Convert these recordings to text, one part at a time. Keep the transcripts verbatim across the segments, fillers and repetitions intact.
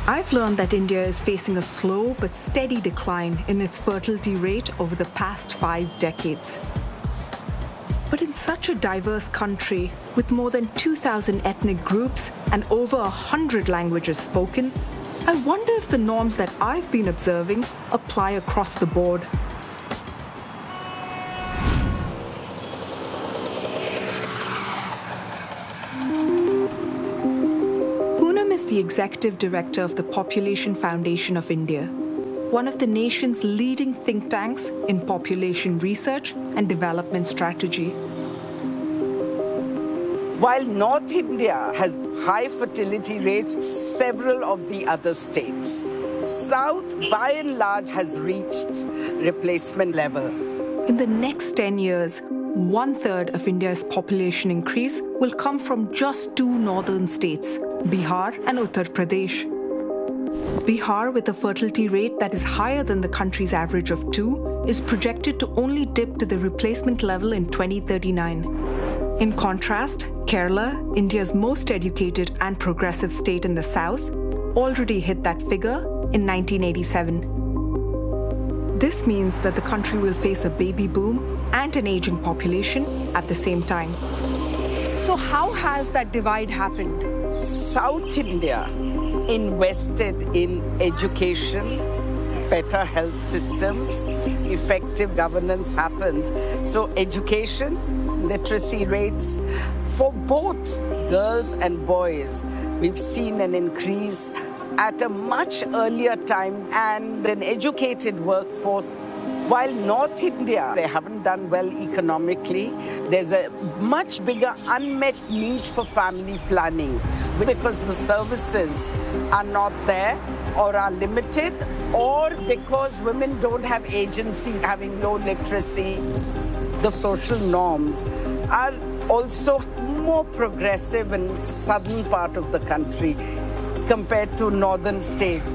I've learned that India is facing a slow but steady decline in its fertility rate over the past five decades. But in such a diverse country, with more than two thousand ethnic groups and over one hundred languages spoken, I wonder if the norms that I've been observing apply across the board. Poonam is the executive director of the Population Foundation of India, one of the nation's leading think tanks in population research and development strategy. While North India has high fertility rates, several of the other states, South, by and large, has reached replacement level. In the next ten years, one-third of India's population increase will come from just two northern states, Bihar and Uttar Pradesh. Bihar, with a fertility rate that is higher than the country's average of two, is projected to only dip to the replacement level in twenty thirty-nine. In contrast, Kerala, India's most educated and progressive state in the south, already hit that figure in nineteen eighty-seven. This means that the country will face a baby boom and an aging population at the same time. So how has that divide happened? South India invested in education, better health systems, effective governance happens. So education, literacy rates for both girls and boys, we've seen an increase at a much earlier time and an educated workforce. While North India, they haven't done well economically, there's a much bigger unmet need for family planning because the services are not there or are limited, or because women don't have agency, having low literacy. The social norms are also more progressive in southern part of the country compared to northern states.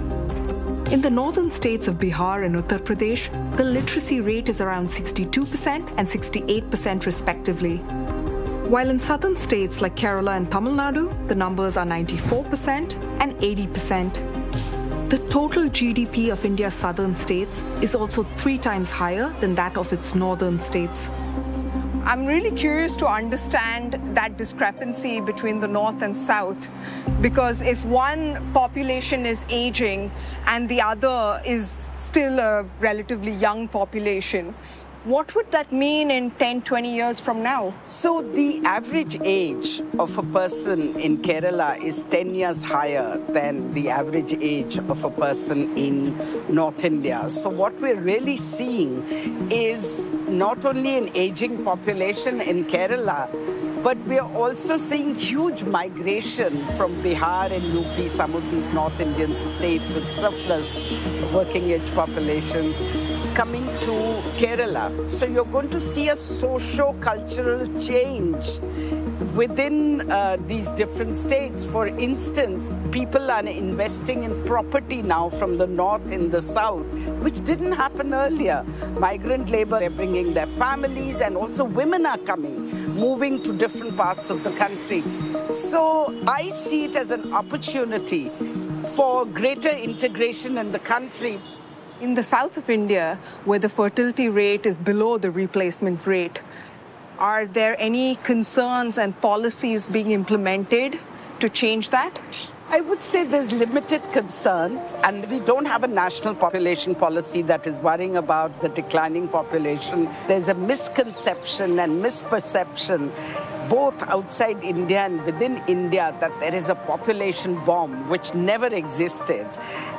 In the northern states of Bihar and Uttar Pradesh, the literacy rate is around sixty-two percent and sixty-eight percent respectively. While in southern states like Kerala and Tamil Nadu, the numbers are ninety-four percent and eighty percent. The total G D P of India's southern states is also three times higher than that of its northern states. I'm really curious to understand that discrepancy between the north and south, because if one population is aging and the other is still a relatively young population, what would that mean in ten, twenty years from now? So the average age of a person in Kerala is ten years higher than the average age of a person in North India. So what we're really seeing is not only an aging population in Kerala, but we are also seeing huge migration from Bihar and U P, some of these North Indian states with surplus working age populations, coming to Kerala. So you're going to see a socio-cultural change within uh, these different states. For instance, people are investing in property now from the north in the south, which didn't happen earlier. Migrant labor, they're bringing their families, and also women are coming, moving to different parts of the country. So I see it as an opportunity for greater integration in the country. In the south of India, where the fertility rate is below the replacement rate, are there any concerns and policies being implemented to change that? I would say there's limited concern, and we don't have a national population policy that is worrying about the declining population. There's a misconception and misperception both outside India and within India that there is a population bomb which never existed,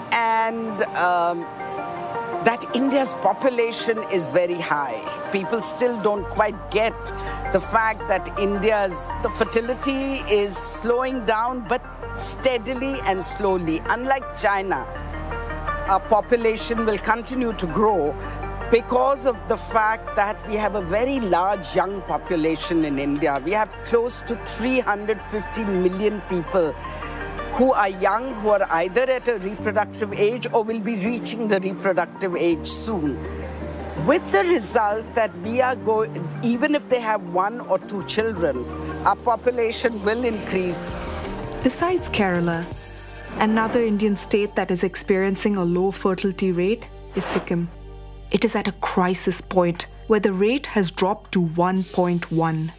and um, that India's population is very high. People still don't quite get the fact that India's the fertility is slowing down, but steadily and slowly. Unlike China, our population will continue to grow because of the fact that we have a very large young population in India. We have close to three hundred fifty million people who are young, who are either at a reproductive age or will be reaching the reproductive age soon. With the result that we are going, even if they have one or two children, our population will increase. Besides Kerala, Another Indian state that is experiencing a low fertility rate is Sikkim. It is at a crisis point where the rate has dropped to one point one.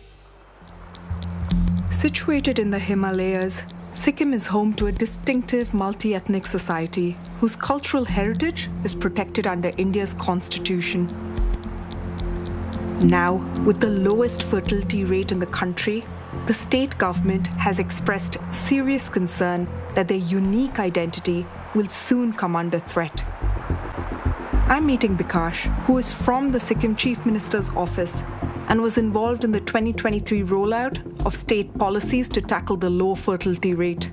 Situated in the Himalayas, Sikkim is home to a distinctive multi-ethnic society whose cultural heritage is protected under India's constitution. Now, with the lowest fertility rate in the country, the state government has expressed serious concern that their unique identity will soon come under threat. I'm meeting Bikash, who is from the Sikkim Chief Minister's office and was involved in the twenty twenty-three rollout of state policies to tackle the low fertility rate.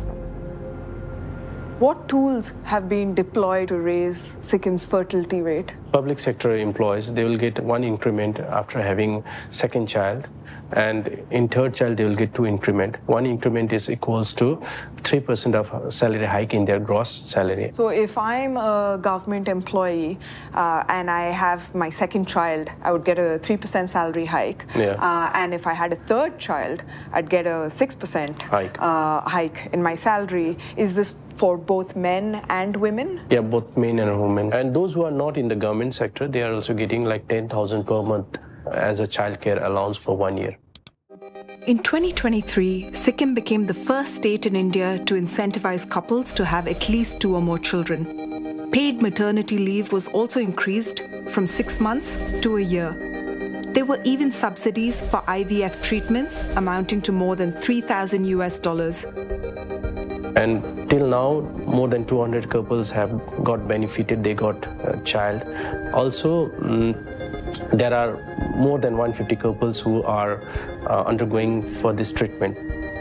What tools have been deployed to raise Sikkim's fertility rate? Public sector employees, they will get one increment after having second child, and in third child they will get two increment. One increment is equals to three percent of salary hike in their gross salary. So if I'm a government employee uh, and I have my second child, I would get a three percent salary hike. Yeah. Uh, and if I had a third child, I'd get a six percent hike. Uh, hike in my salary. Is this for both men and women? Yeah, both men and women. And those who are not in the government sector, they are also getting like ten thousand per month as a childcare allowance for one year. In twenty twenty-three, Sikkim became the first state in India to incentivize couples to have at least two or more children. Paid maternity leave was also increased from six months to a year. There were even subsidies for I V F treatments amounting to more than three thousand U S dollars. And till now, more than two hundred couples have got benefited, they got a child. Also, mm, there are more than one hundred fifty couples who are uh, undergoing for this treatment.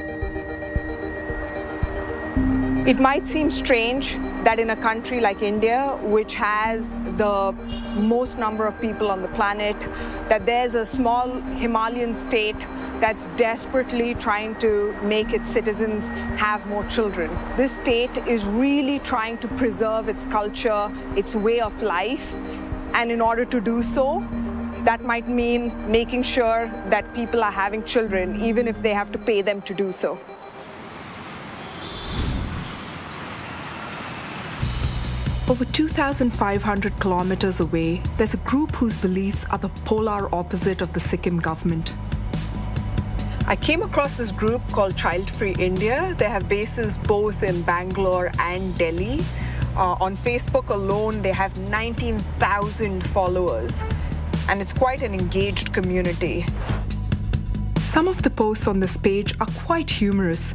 It might seem strange that in a country like India, which has the most number of people on the planet, that there's a small Himalayan state that's desperately trying to make its citizens have more children. This state is really trying to preserve its culture, its way of life, and in order to do so, that might mean making sure that people are having children, even if they have to pay them to do so. Over two thousand five hundred kilometers away, there's a group whose beliefs are the polar opposite of the Sikkim government. I came across this group called Child Free India. They have bases both in Bangalore and Delhi. Uh, on Facebook alone, they have nineteen thousand followers, and it's quite an engaged community. Some of the posts on this page are quite humorous,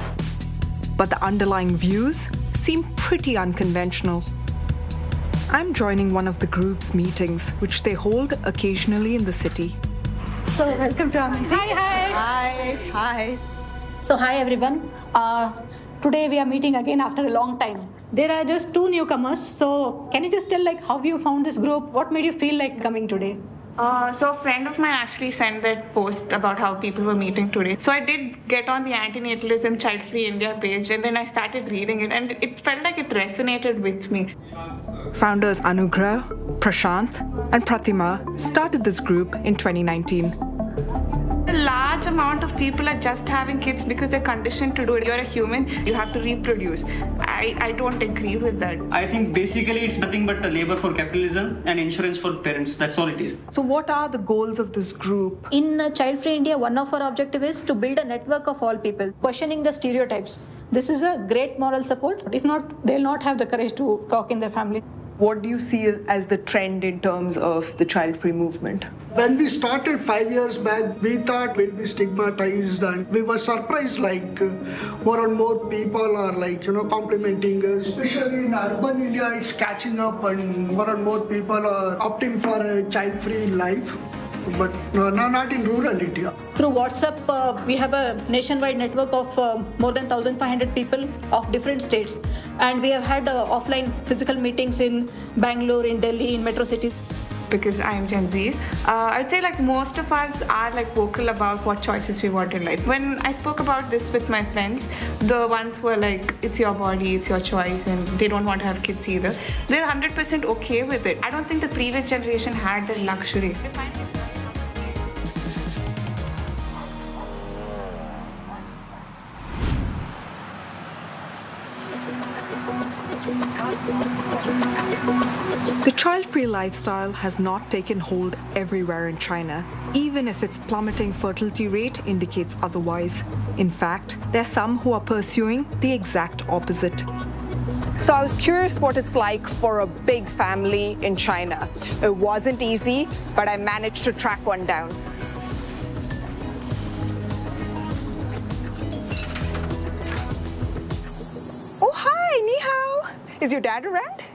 but the underlying views seem pretty unconventional. I'm joining one of the group's meetings, which they hold occasionally in the city. So welcome to our meeting. Hi, hi. Hi, hi. So hi everyone. Uh, today we are meeting again after a long time. There are just two newcomers. So can you just tell like how you found this group? What made you feel like coming today? Uh, so a friend of mine actually sent that post about how people were meeting today. So I did get on the Antinatalism Child Free India page, and then I started reading it, and it felt like it resonated with me. Founders Anugrah, Prashant, and Pratima started this group in twenty nineteen. A large amount of people are just having kids because they're conditioned to do it. You're a human, you have to reproduce. I, I don't agree with that. I think basically it's nothing but a labor for capitalism and insurance for parents. That's all it is. So what are the goals of this group? In uh, Child Free India, one of our objectives is to build a network of all people, questioning the stereotypes. This is a great moral support. If not, they'll not have the courage to talk in their family. What do you see as the trend in terms of the child-free movement? When we started five years back, we thought we'll be stigmatized, and we were surprised like uh, more and more people are like, you know, complimenting us. Especially in urban India, it's catching up and more and more people are opting for a child-free life. But no, no, not in rural India. Through WhatsApp, uh, we have a nationwide network of uh, more than one thousand five hundred people of different states. And we have had uh, offline physical meetings in Bangalore, in Delhi, in metro cities. Because I am Gen Z, uh, I'd say like most of us are like vocal about what choices we want in life. When I spoke about this with my friends, the ones who are like, it's your body, it's your choice, and they don't want to have kids either, they're one hundred percent okay with it. I don't think the previous generation had that luxury. The child-free lifestyle has not taken hold everywhere in China, even if its plummeting fertility rate indicates otherwise. In fact, there are some who are pursuing the exact opposite. So I was curious what it's like for a big family in China. It wasn't easy, but I managed to track one down. Oh, hi, ni hao. Is your dad around?